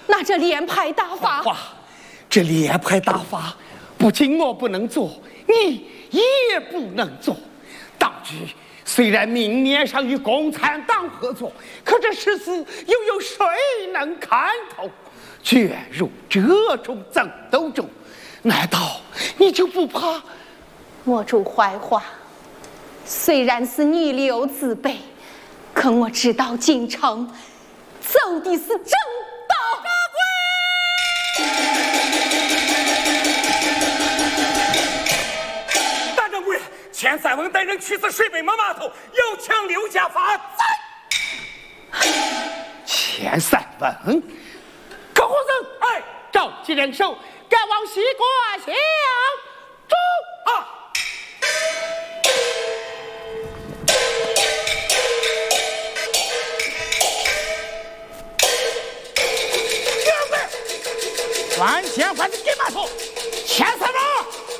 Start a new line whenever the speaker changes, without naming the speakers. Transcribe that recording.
那这连排大法，
这连排大法，不仅我不能做，你也不能做。当局虽然明面上与共产党合作，可这事又有谁能看透？卷入这种争斗中，难道你就不怕？
我主怀话，虽然是逆流自卑，可我知道进城走的是正道。
大掌柜，前三文带人驱死水北门码头，要抢刘家发财。
前三文，各伙人，
哎，
召集人手，赶往西关相助啊！万千万是给码头，前三